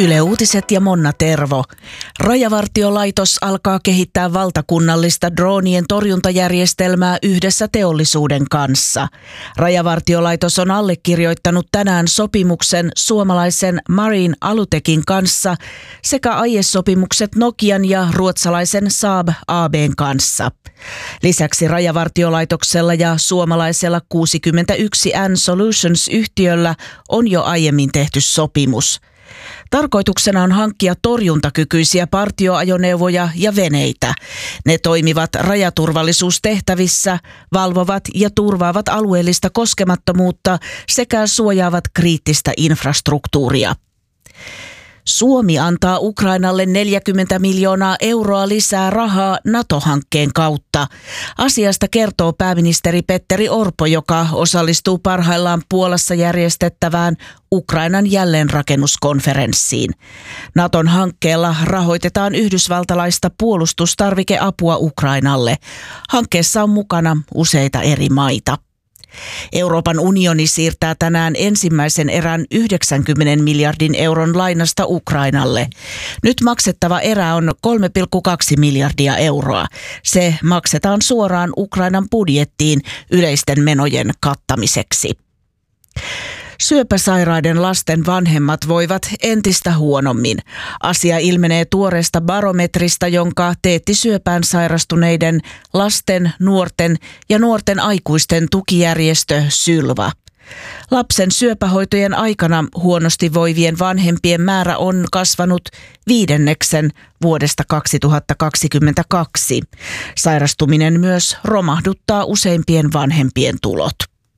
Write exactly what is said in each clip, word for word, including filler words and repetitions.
Yle Uutiset ja Monna Tervo. Rajavartiolaitos alkaa kehittää valtakunnallista droonien torjuntajärjestelmää yhdessä teollisuuden kanssa. Rajavartiolaitos on allekirjoittanut tänään sopimuksen suomalaisen Marine Alutekin kanssa sekä aiesopimukset Nokian ja ruotsalaisen Saab A B:n kanssa. Lisäksi Rajavartiolaitoksella ja suomalaisella kuusikymmentäyksi N Solutions-yhtiöllä on jo aiemmin tehty sopimus. Tarkoituksena on hankkia torjuntakykyisiä partioajoneuvoja ja veneitä. Ne toimivat rajaturvallisuustehtävissä, valvovat ja turvaavat alueellista koskemattomuutta sekä suojaavat kriittistä infrastruktuuria. Suomi antaa Ukrainalle neljäkymmentä miljoonaa euroa lisää rahaa NATO-hankkeen kautta. Asiasta kertoo pääministeri Petteri Orpo, joka osallistuu parhaillaan Puolassa järjestettävään Ukrainan jälleenrakennuskonferenssiin. Naton hankkeella rahoitetaan yhdysvaltalaista puolustustarvikeapua Ukrainalle. Hankkeessa on mukana useita eri maita. Euroopan unioni siirtää tänään ensimmäisen erän yhdeksänkymmenen miljardin euron lainasta Ukrainalle. Nyt maksettava erä on kolme pilkku kaksi miljardia euroa. Se maksetaan suoraan Ukrainan budjettiin yleisten menojen kattamiseksi. Syöpäsairaiden lasten vanhemmat voivat entistä huonommin. Asia ilmenee tuoreesta barometrista, jonka teetti syöpään sairastuneiden lasten, nuorten ja nuorten aikuisten tukijärjestö Sylva. Lapsen syöpähoitojen aikana huonosti voivien vanhempien määrä on kasvanut viidenneksen vuodesta kaksituhattakaksikymmentäkaksi. Sairastuminen myös romahduttaa useimpien vanhempien tulot.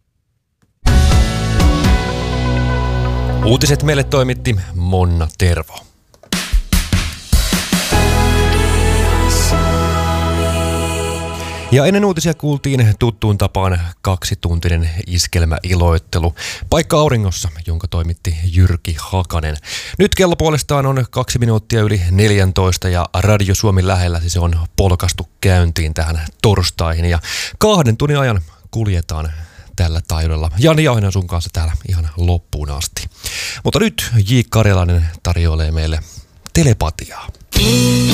Uutiset meille toimitti Monna Tervo. Ja ennen uutisia kuultiin tuttuun tapaan kaksituntinen iskelmäiloittelu. Paikka auringossa, jonka toimitti Jyrki Hakanen. Nyt kello puolestaan on kaksi minuuttia yli neljäntoista ja Radio Suomi lähellä se on polkastu käyntiin tähän torstaihin. Ja kahden tunnin ajan kuljetaan tällä taidolla. Jani Jauhinen sun kanssa täällä ihan loppuun asti. Mutta nyt J. Karjalainen tarjoilee meille telepatiaa.